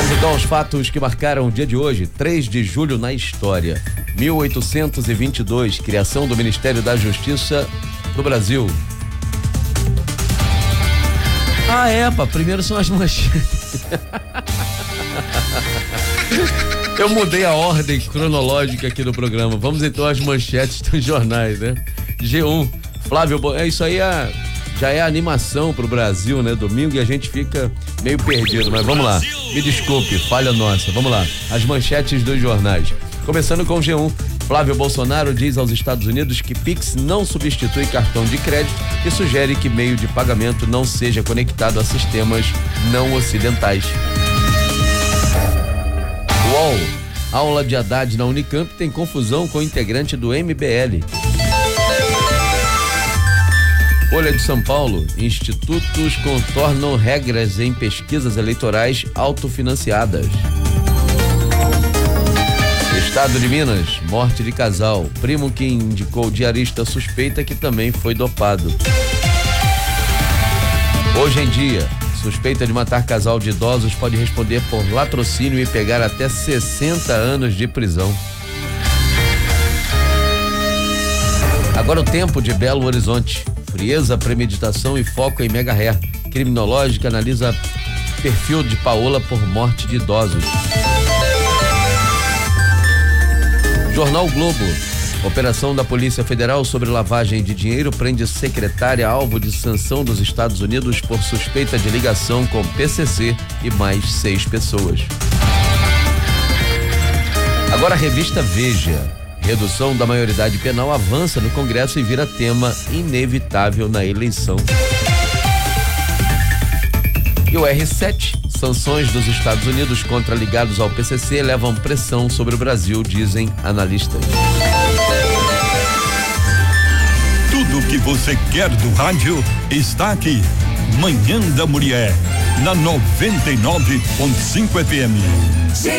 Vamos então aos fatos que marcaram o dia de hoje, 3 de julho na história. 1822, criação do Ministério da Justiça do Brasil. Primeiro são as manchetes. Eu mudei a ordem cronológica aqui do programa. Vamos então às manchetes dos jornais, né? G1, Flávio, isso aí já é animação pro Brasil, né? Domingo, e a gente fica meio perdido, mas vamos lá. Me desculpe, falha nossa. Vamos lá. As manchetes dos jornais. Começando com o G1. Flávio Bolsonaro diz aos Estados Unidos que Pix não substitui cartão de crédito e sugere que meio de pagamento não seja conectado a sistemas não ocidentais. UOL. Aula de Haddad na Unicamp tem confusão com o integrante do MBL. Folha de São Paulo. Institutos contornam regras em pesquisas eleitorais autofinanciadas. Estado de Minas. Morte de casal. Primo que indicou diarista suspeita que também foi dopado. Hoje em dia. Suspeita de matar casal de idosos pode responder por latrocínio e pegar até 60 anos de prisão. Agora o tempo de Belo Horizonte. Frieza, premeditação e foco em mega ré. Criminológica analisa perfil de Paola por morte de idosos. Jornal Globo. Operação da Polícia Federal sobre lavagem de dinheiro prende secretária alvo de sanção dos Estados Unidos por suspeita de ligação com PCC e mais 6 pessoas. Agora a revista Veja. Redução da maioridade penal avança no Congresso e vira tema inevitável na eleição. E o R7. Sanções dos Estados Unidos contra ligados ao PCC levam pressão sobre o Brasil, dizem analistas. Tudo o que você quer do rádio está aqui. Manhã da Mulher, na 99.5 FM.